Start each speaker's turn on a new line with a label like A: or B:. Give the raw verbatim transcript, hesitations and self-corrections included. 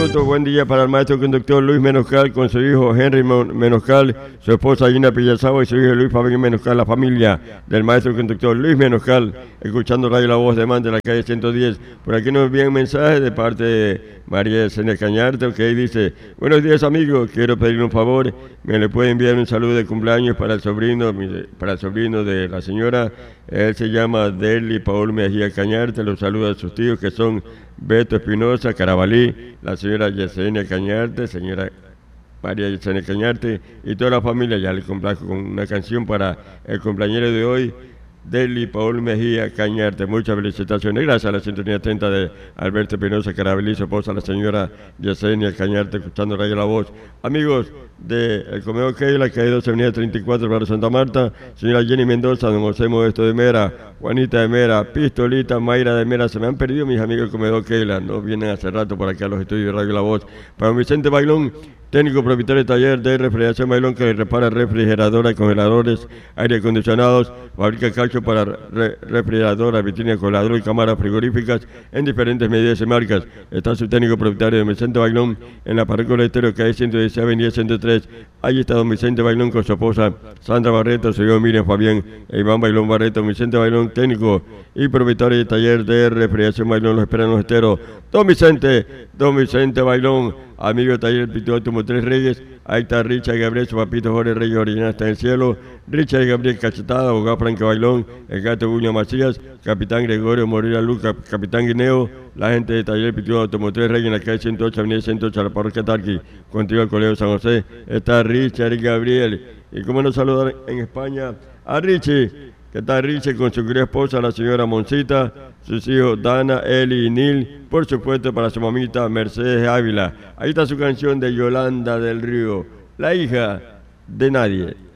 A: minutos. Buen día para el maestro conductor Luis Menoscal con su hijo Henry Menoscal, su esposa Gina Pillazaba y su hijo Luis Fabián Menoscal, la familia del maestro conductor Luis Menoscal, escuchando Radio La Voz de Man de la calle ciento diez. Por aquí nos envían mensajes de parte de María Yesenia Cañarte, que dice: buenos días amigos, quiero pedirle un favor, me le puede enviar un saludo de cumpleaños para el sobrino, para el sobrino de la señora. Él se llama Deli Paul Mejía Cañarte, los saluda a sus tíos que son Beto Espinosa, Carabalí, la señora Yesenia Cañarte, señora María Yesenia Cañarte y toda la familia. Ya le complazco con una canción para el cumpleañero de hoy, Deli Paul Mejía Cañarte. Muchas felicitaciones. Gracias a la sintonía atenta de Alberto Espinosa, Carabalí, su esposa, la señora Yesenia Cañarte, escuchando Radio La Voz. Amigos del Comedor Keila, calle doce, avenida treinta y cuatro, barrio Santa Marta, señora Jenny Mendoza, don José Modesto de Mera, Juanita de Mera, Pistolita, Mayra de Mera. Se me han perdido mis amigos del Comedor Keila, no vienen hace rato por aquí a los estudios de Radio La Voz. Para Vicente Bailón, técnico propietario de taller de refrigeración Bailón, que repara refrigeradoras, congeladores, aire acondicionados, fabrica calcio para re refrigeradoras, vitrinas, congeladores y cámaras frigoríficas en diferentes medidas y marcas. Está su técnico propietario de Vicente Bailón en la parroquia del Estero, calle ciento dieciséis, avenida ciento tres. Allí está don Vicente Bailón con su esposa Sandra Barreto, su hijo Miriam Fabián e Iván Bailón Barreto. Vicente Bailón, técnico y propietario de taller de refrigeración Bailón, los esperan los esteros. Don Vicente, don Vicente Bailón, amigo de taller Pitón Automotriz Reyes. Ahí está Richard y Gabriel, su papito Jorge Reyes original está en el cielo. Richard y Gabriel Cachetada, abogado Franco Bailón, el gato Julio Macías, capitán Gregorio Morila Luca, capitán Guineo, la gente de taller Pitón Automotriz Reyes en la calle ciento ocho, avenida ciento ocho, a la parroquia Tarqui, contigo al Colegio San José. Está Richard y Gabriel. Y cómo nos saludar en España a Richie, que está Richie con su querida esposa, la señora Moncita, sus hijos Dana, Eli y Nil, por supuesto para su mamita Mercedes Ávila. Ahí está su canción de Yolanda del Río, la hija de nadie.